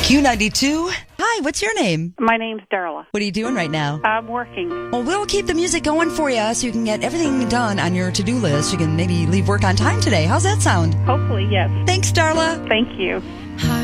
Q92. Hi, what's your name? My name's Darla. What are you doing right now? I'm working. Well, we'll keep the music going for you so you can get everything done on your to-do list. You can maybe leave work on time today. How's that sound? Hopefully, yes. Thanks, Darla. Thank you.